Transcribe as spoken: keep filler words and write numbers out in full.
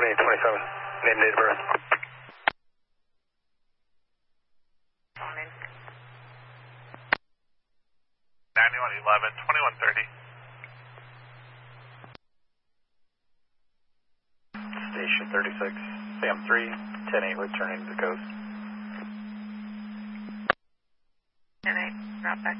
eight twenty-seven. Name, date of birth. ninety-one eleven, twenty-one thirty. Station thirty-six, Sam three, ten eight returning to the coast. ten eight, drop back.